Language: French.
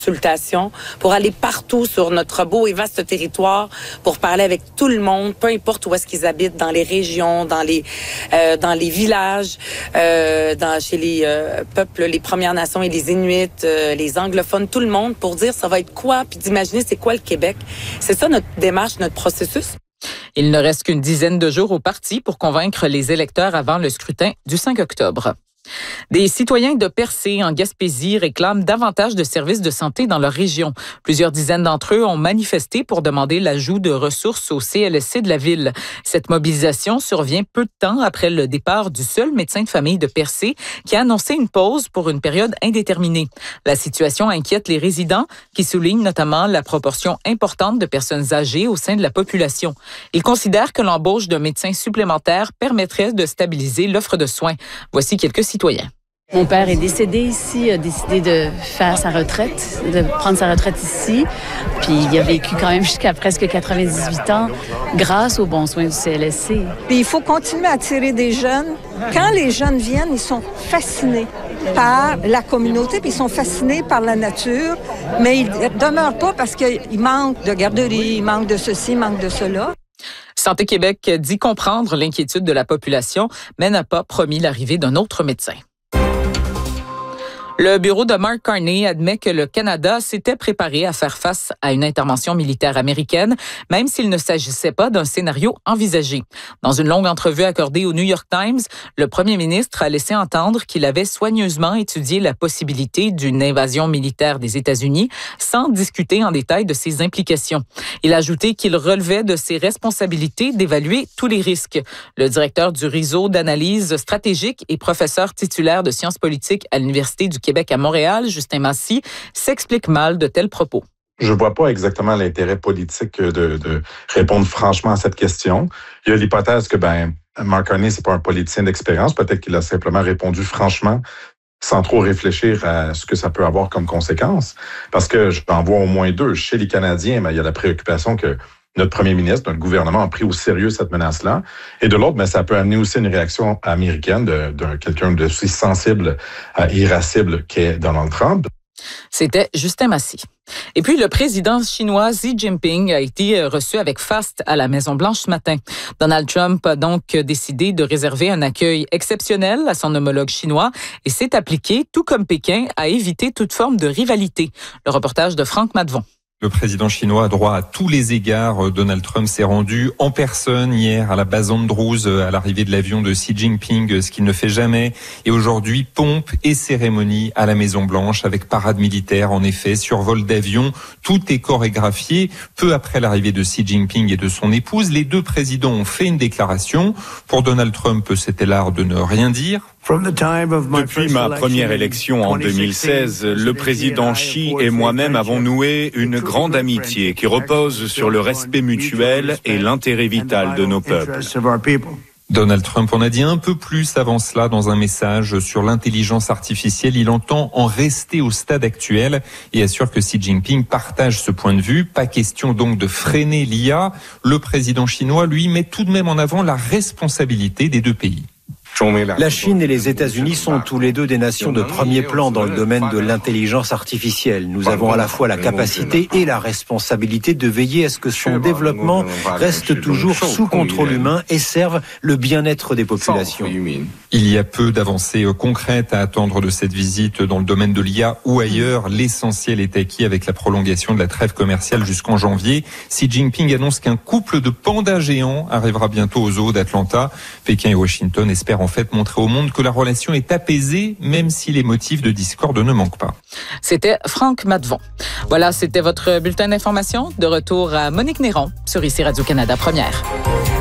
consultation pour aller partout sur notre beau et vaste territoire pour parler avec tout le monde, peu importe où est-ce qu'ils habitent, dans les régions, dans les villages, chez les peuples, les Premières Nations et les Inuits, les anglophones, tout le monde, pour dire ça va être quoi, puis d'imaginer c'est quoi le Québec. C'est ça notre démarche, notre processus. Il ne reste qu'une dizaine de jours au parti pour convaincre les électeurs avant le scrutin du 5 octobre. Des citoyens de Percé, en Gaspésie, réclament davantage de services de santé dans leur région. Plusieurs dizaines d'entre eux ont manifesté pour demander l'ajout de ressources au CLSC de la ville. Cette mobilisation survient peu de temps après le départ du seul médecin de famille de Percé qui a annoncé une pause pour une période indéterminée. La situation inquiète les résidents qui soulignent notamment la proportion importante de personnes âgées au sein de la population. Ils considèrent que l'embauche d'un médecin supplémentaire permettrait de stabiliser l'offre de soins. Voici quelques citoyens. Mon père est décédé ici, a décidé de faire sa retraite, de prendre sa retraite ici. Puis il a vécu quand même jusqu'à presque 98 ans grâce aux bons soins du CLSC. Puis il faut continuer à attirer des jeunes. Quand les jeunes viennent, ils sont fascinés par la communauté, puis ils sont fascinés par la nature, mais ils ne demeurent pas parce qu'il manque de garderie, il manque de ceci, il manque de cela. Santé Québec dit comprendre l'inquiétude de la population, mais n'a pas promis l'arrivée d'un autre médecin. Le bureau de Mark Carney admet que le Canada s'était préparé à faire face à une intervention militaire américaine, même s'il ne s'agissait pas d'un scénario envisagé. Dans une longue entrevue accordée au New York Times, le premier ministre a laissé entendre qu'il avait soigneusement étudié la possibilité d'une invasion militaire des États-Unis sans discuter en détail de ses implications. Il a ajouté qu'il relevait de ses responsabilités d'évaluer tous les risques. Le directeur du réseau d'analyse stratégique et professeur titulaire de sciences politiques à l'Université du Québec à Montréal, Justin Massy, s'explique mal de tels propos. Je vois pas exactement l'intérêt politique de répondre franchement à cette question. Il y a l'hypothèse que, Mark Carney, c'est pas un politicien d'expérience. Peut-être qu'il a simplement répondu franchement sans trop réfléchir à ce que ça peut avoir comme conséquence. Parce que j'en vois au moins deux. Chez les Canadiens, il y a la préoccupation que notre premier ministre, notre gouvernement a pris au sérieux cette menace-là. Et de l'autre, ça peut amener aussi une réaction américaine de quelqu'un de si sensible et irascible qu'est Donald Trump. C'était Justin Massy. Et puis, le président chinois Xi Jinping a été reçu avec faste à la Maison-Blanche ce matin. Donald Trump a donc décidé de réserver un accueil exceptionnel à son homologue chinois et s'est appliqué, tout comme Pékin, à éviter toute forme de rivalité. Le reportage de Franck Madvon. Le président chinois a droit à tous les égards. Donald Trump s'est rendu en personne hier à la base Andrews à l'arrivée de l'avion de Xi Jinping, ce qu'il ne fait jamais. Et aujourd'hui, pompe et cérémonie à la Maison-Blanche avec parade militaire. En effet, survol d'avion, tout est chorégraphié. Peu après l'arrivée de Xi Jinping et de son épouse, les deux présidents ont fait une déclaration. Pour Donald Trump, c'était l'art de ne rien dire. Depuis ma première élection en 2016, le président Xi et moi-même avons noué une grande amitié qui repose sur le respect mutuel et l'intérêt vital de nos peuples. Donald Trump en a dit un peu plus avant cela dans un message sur l'intelligence artificielle. Il entend en rester au stade actuel et assure que Xi Jinping partage ce point de vue. Pas question donc de freiner l'IA. Le président chinois, lui, met tout de même en avant la responsabilité des deux pays. La Chine et les États-Unis sont tous les deux des nations de premier plan dans le domaine de l'intelligence artificielle. Nous avons à la fois la capacité et la responsabilité de veiller à ce que son développement reste toujours sous contrôle humain et serve le bien-être des populations. Il y a peu d'avancées concrètes à attendre de cette visite dans le domaine de l'IA ou ailleurs. L'essentiel est acquis avec la prolongation de la trêve commerciale jusqu'en janvier. Xi Jinping annonce qu'un couple de pandas géants arrivera bientôt aux zoos d'Atlanta. Pékin et Washington espèrent en fait montrer au monde que la relation est apaisée, même si les motifs de discorde ne manquent pas. C'était Franck Madvon. Voilà, c'était votre bulletin d'information. De retour à Monique Néron sur ici Radio-Canada Première.